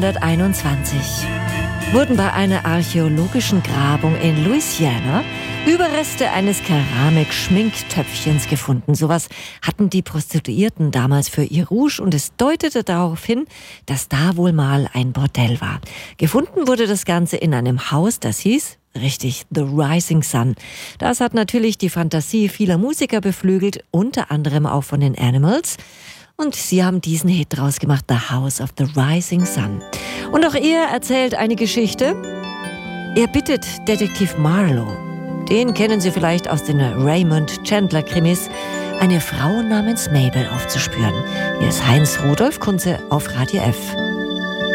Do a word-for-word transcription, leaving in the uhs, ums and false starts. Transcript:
neunzehnhunderteinundzwanzig wurden bei einer archäologischen Grabung in Louisiana Überreste eines Keramik-Schminktöpfchens gefunden. Sowas hatten die Prostituierten damals für ihr Rouge und es deutete darauf hin, dass da wohl mal ein Bordell war. Gefunden wurde das Ganze in einem Haus, das hieß, richtig, The Rising Sun. Das hat natürlich die Fantasie vieler Musiker beflügelt, unter anderem auch von den Animals. Und sie haben diesen Hit draus gemacht, The House of the Rising Sun. Und auch er erzählt eine Geschichte. Er bittet Detektiv Marlowe, den kennen Sie vielleicht aus den Raymond Chandler Krimis, eine Frau namens Mabel aufzuspüren. Hier ist Heinz Rudolf Kunze auf Radio F.